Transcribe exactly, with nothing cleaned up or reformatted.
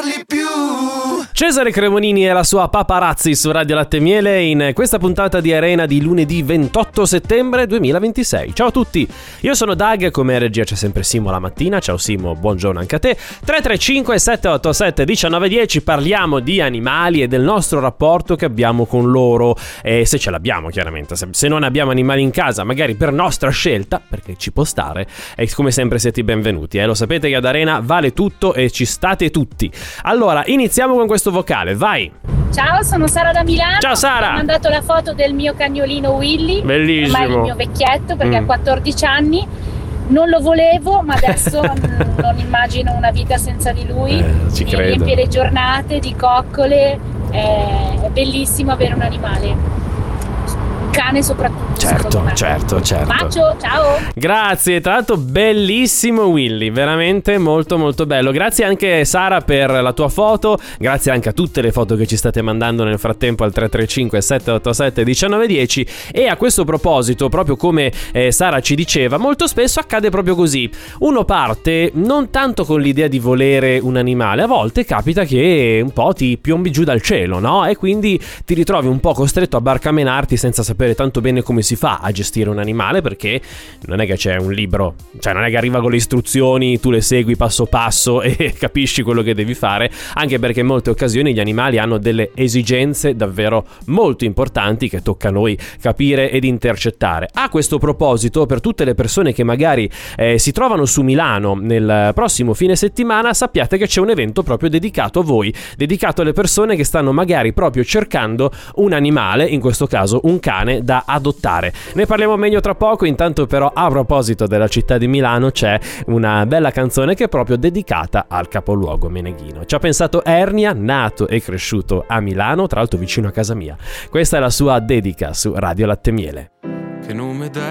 parli più. Cesare Cremonini e la sua Paparazzi su Radio Latte e Miele in questa puntata di Arena di lunedì ventotto settembre duemilaventisei. Ciao a tutti, io sono Doug, come regia c'è sempre Simo la mattina. Ciao Simo, buongiorno anche a te. tre tre cinque sette otto sette uno nove uno zero, parliamo di animali e del nostro rapporto che abbiamo con loro, e se ce l'abbiamo chiaramente. Se, se non abbiamo animali in casa, magari per nostra scelta, perché ci può stare, e come sempre siete i benvenuti, eh? Lo sapete che ad Arena vale tutto e ci state tutti. Allora, iniziamo con questo vocale, vai! Ciao, sono Sara da Milano. Ciao Sara! Ho mandato la foto del mio cagnolino Willy. Bellissimo! Ormai il mio vecchietto, perché mm. ha quattordici anni. Non lo volevo, ma adesso non immagino una vita senza di lui. Eh, ci Mi credo. riempie le giornate di coccole. È bellissimo avere un animale. Cane soprattutto. Certo, certo, certo. Bacio, ciao. Grazie, tra l'altro bellissimo Willy, veramente molto molto bello. Grazie anche Sara per la tua foto, grazie anche a tutte le foto che ci state mandando nel frattempo al tre tre cinque sette otto sette uno nove uno zero. E a questo proposito, proprio come eh, Sara ci diceva, molto spesso accade proprio così. Uno parte non tanto con l'idea di volere un animale, a volte capita che un po' ti piombi giù dal cielo, no? E quindi ti ritrovi un po' costretto a barcamenarti senza sapere tanto bene come si fa a gestire un animale, perché non è che c'è un libro, cioè non è che arriva con le istruzioni, tu le segui passo passo e capisci quello che devi fare, anche perché in molte occasioni gli animali hanno delle esigenze davvero molto importanti che tocca a noi capire ed intercettare. A questo proposito, per tutte le persone che magari eh, si trovano su Milano nel prossimo fine settimana, sappiate che c'è un evento proprio dedicato a voi, dedicato alle persone che stanno magari proprio cercando un animale, in questo caso un cane da adottare. Ne parliamo meglio tra poco. Intanto però, a proposito della città di Milano, c'è una bella canzone che è proprio dedicata al capoluogo meneghino. Ci ha pensato Ernia, nato e cresciuto a Milano, tra l'altro vicino a casa mia. Questa è la sua dedica su Radio Latte e Miele. Che nome dai